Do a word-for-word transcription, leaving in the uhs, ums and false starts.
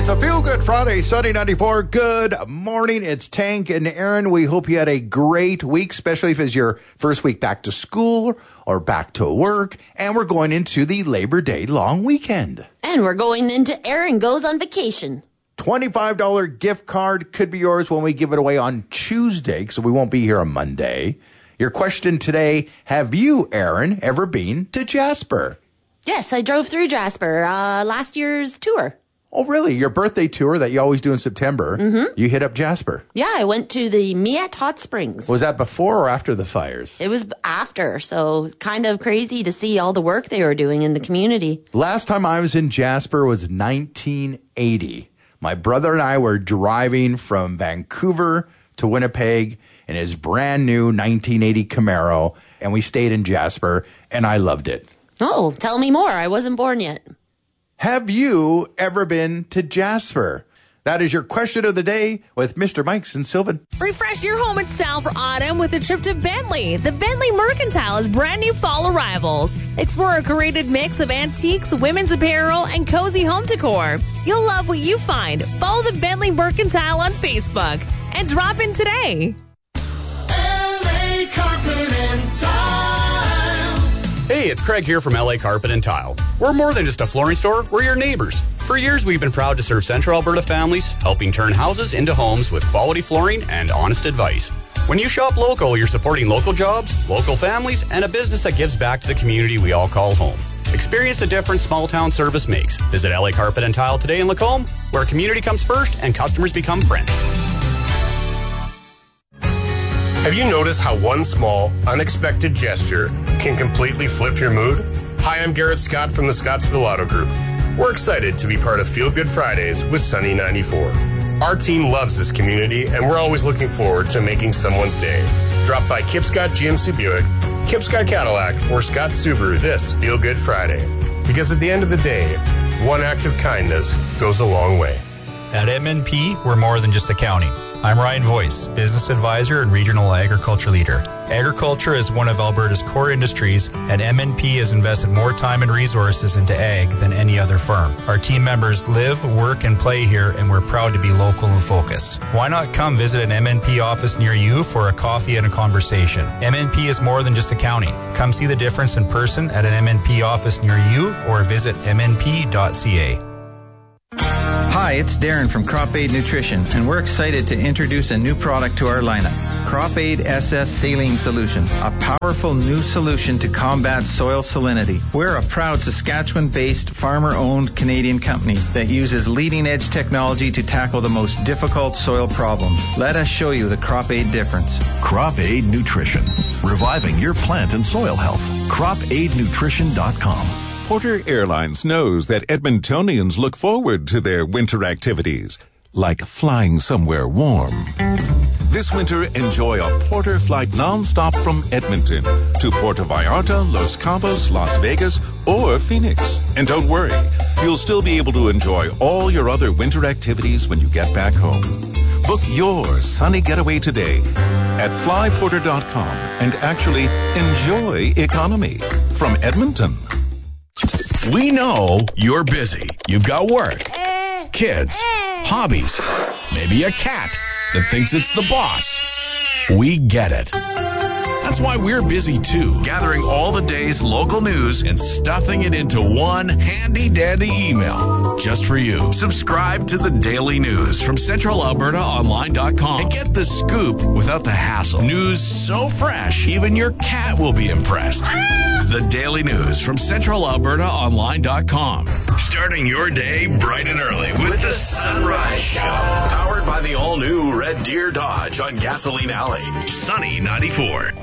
It's a Feel Good Friday, Sunday ninety-four. Good morning. It's Tank and Aaron. We hope you had a great week, especially if it's your first week back to school or back to work. And we're going into the Labor Day long weekend. And we're going into Aaron Goes on Vacation. twenty-five dollars gift card could be yours when we give it away on Tuesday, so we won't be here on Monday. Your question today, have you, Aaron, ever been to Jasper? Yes, I drove through Jasper uh, last year's tour. Oh, really? Your birthday tour that you always do in September, mm-hmm. You hit up Jasper. Yeah, I went to the Miette Hot Springs. Was that before or after the fires? It was after, so kind of crazy to see all the work they were doing in the community. Last time I was in Jasper was nineteen eighty. My brother and I were driving from Vancouver to Winnipeg in his brand new nineteen eighty Camaro, and we stayed in Jasper, and I loved it. Oh, tell me more. I wasn't born yet. Have you ever been to Jasper? That is your question of the day with Mister Mike's and Sylvan. Refresh your home in style for autumn with a trip to Bentley. The Bentley Mercantile has brand new fall arrivals. Explore a curated mix of antiques, women's apparel, and cozy home decor. You'll love what you find. Follow the Bentley Mercantile on Facebook and drop in today. L A Carpet and Tile. Hey, it's Craig here from L A Carpet and Tile. We're more than just a flooring store, we're your neighbors. For years, we've been proud to serve Central Alberta families, helping turn houses into homes with quality flooring and honest advice. When you shop local, you're supporting local jobs, local families, and a business that gives back to the community we all call home. Experience the difference small town service makes. Visit L A Carpet and Tile today in Lacombe, where community comes first and customers become friends. Have you noticed how one small, unexpected gesture can completely flip your mood? Hi, I'm Garrett Scott from the Scottsville Auto Group. We're excited to be part of Feel Good Fridays with Sunny ninety-four. Our team loves this community, and we're always looking forward to making someone's day. Drop by Kip Scott G M C Buick, Kip Scott Cadillac, or Scott Subaru this Feel Good Friday. Because at the end of the day, one act of kindness goes a long way. At M N P, we're more than just accounting. I'm Ryan Voice, Business Advisor and Regional Agriculture Leader. Agriculture is one of Alberta's core industries, and M N P has invested more time and resources into ag than any other firm. Our team members live, work, and play here, and we're proud to be local and focused. Why not come visit an M N P office near you for a coffee and a conversation? M N P is more than just accounting. Come see the difference in person at an M N P office near you or visit m n p dot c a. Hi, it's Darren from Crop Aid Nutrition, and we're excited to introduce a new product to our lineup, Crop Aid S S Saline Solution, a powerful new solution to combat soil salinity. We're a proud Saskatchewan-based, farmer-owned Canadian company that uses leading-edge technology to tackle the most difficult soil problems. Let us show you the Crop Aid difference. Crop Aid Nutrition, reviving your plant and soil health. crop aid nutrition dot com. Porter Airlines knows that Edmontonians look forward to their winter activities, like flying somewhere warm. This winter, enjoy a Porter flight nonstop from Edmonton to Puerto Vallarta, Los Cabos, Las Vegas, or Phoenix. And don't worry, you'll still be able to enjoy all your other winter activities when you get back home. Book your sunny getaway today at fly porter dot com and actually enjoy economy from Edmonton. We know you're busy. You've got work, kids, hobbies, maybe a cat that thinks it's the boss. We get it. That's why we're busy too, gathering all the day's local news and stuffing it into one handy-dandy email just for you. Subscribe to the Daily News from Central Alberta Online dot com and get the scoop without the hassle. News so fresh, even your cat will be impressed. The Daily News from Central Alberta Online dot com. Starting your day bright and early with the Sunrise Show. Powered by the all-new Red Deer Dodge on Gasoline Alley. Sunny ninety-four.